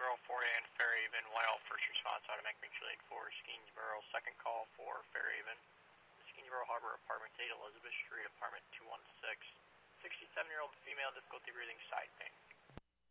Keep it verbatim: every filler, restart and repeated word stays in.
Skeensboro four A and Fairhaven, While first response automatic mutual aid for Skeensboro, second call for Fairhaven. Skeensboro Harbor Apartment eight, Elizabeth Street, Apartment two one six. sixty-seven-year-old female, difficulty breathing, side pain.